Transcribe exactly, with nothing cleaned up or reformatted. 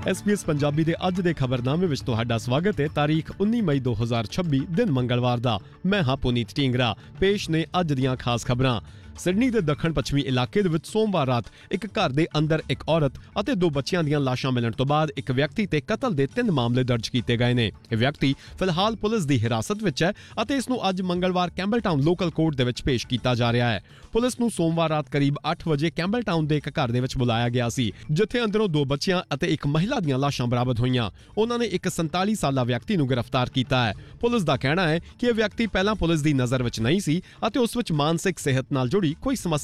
S P S Punjabi ਦੇ ਅੱਜ ਦੇ ਖਬਰਨਾਮੇ ਵਿੱਚ ਤੁਹਾਡਾ ਸਵਾਗਤ ਹੈ। ਤਾਰੀਖ ਉੱਨੀ ਮਈ ਦੋ ਹਜ਼ਾਰ ਛੱਬੀ ਦਿਨ ਮੰਗਲਵਾਰ ਦਾ। ਮੈਂ ਹਾਂ ਪੁਨੀਤ ਢੀਂਗਰਾ। ਪੇਸ਼ ਨੇ ਅੱਜ ਦੀਆਂ ਖਾਸ ਖਬਰਾਂ। ਸਿਡਨੀ ਦੇ ਦੱਖਣ ਪੱਛਮੀ ਇਲਾਕੇ ਦੇ ਵਿੱਚ ਸੋਮਵਾਰ ਰਾਤ ਇੱਕ ਘਰ ਦੇ ਅੰਦਰ ਇੱਕ ਔਰਤ ਅਤੇ ਦੋ ਬੱਚਿਆਂ ਦੀਆਂ ਲਾਸ਼ਾਂ ਮਿਲਣ ਤੋਂ ਬਾਅਦ ਇੱਕ ਵਿਅਕਤੀ ਤੇ ਕਤਲ ਦੇ ਤਿੰਨ ਮਾਮਲੇ ਦਰਜ ਕੀਤੇ ਗਏ ਨੇ। ਇਹ ਵਿਅਕਤੀ ਫਿਲਹਾਲ ਪੁਲਿਸ ਦੀ ਹਿਰਾਸਤ ਵਿੱਚ ਹੈ ਅਤੇ ਇਸ ਨੂੰ ਅੱਜ ਮੰਗਲਵਾਰ ਕੈਂਬਲਟਾਊਨ ਲੋਕਲ ਕੋਰਟ ਦੇ ਵਿੱਚ ਪੇਸ਼ ਕੀਤਾ ਜਾ ਰਿਹਾ ਹੈ। ਪੁਲਿਸ ਨੂੰ ਸੋਮਵਾਰ ਰਾਤ ਕਰੀਬ ਅੱਠ ਵਜੇ ਕੈਂਬਲਟਾਊਨ ਦੇ ਇੱਕ ਘਰ ਦੇ ਵਿੱਚ ਬੁਲਾਇਆ ਗਿਆ ਸੀ, ਜਿੱਥੇ ਅੰਦਰੋਂ ਦੋ ਬੱਚਿਆਂ ਅਤੇ ਇੱਕ ਮਹਿਲਾ ਦੀਆਂ ਲਾਸ਼ਾਂ ਬਰਾਮਦ ਹੋਈਆਂ। ਉਹਨਾਂ ਨੇ ਇੱਕ ਸੰਤਾਲੀ ਸਾਲਾ ਵਿਅਕਤੀ ਨੂੰ ਗ੍ਰਿਫਤਾਰ ਕੀਤਾ ਹੈ। ਪੁਲਿਸ ਦਾ ਕਹਿਣਾ ਹੈ ਕਿ ਇਹ ਵਿਅਕਤੀ ਪਹਿਲਾਂ ਪੁਲਿਸ ਦੀ ਨਜ਼ਰ ਵਿੱਚ ਨਹੀਂ ਸੀ ਅਤੇ ਉਸ ਵਿੱਚ ਮਾਨਸਿਕ ਸਿਹਤ ਨਾਲ ਜੁੜੀ ਕੋਈ ਸਮੱਸਿਆ